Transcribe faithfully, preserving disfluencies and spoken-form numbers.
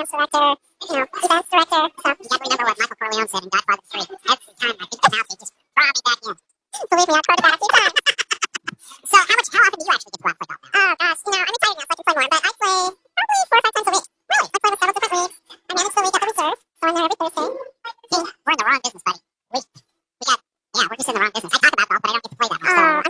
sales director, you know, events director. So you got to remember what Michael Corleone said in Godfather three. Every time I beat the house, he just brought me back in. Believe me, I've heard about it a few times. So how much, how often do you actually get to go out and play golf now? Oh gosh, you know, I'm retired now, so I can play more, but I play probably four or five times a week. Really? I play with several different leagues. I manage the league at the reserve, so I'm there every Thursday. See, we're in the wrong business, buddy. We, we got, yeah, we're just in the wrong business. I talk about golf, but I don't get to play that much. Oh,